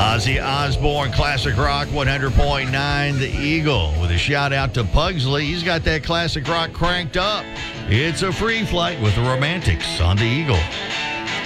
Ozzy Osbourne, Classic Rock 100.9, The Eagle, with a shout out to Pugsley. He's got that classic rock cranked up. It's a free flight with the Romantics on The Eagle.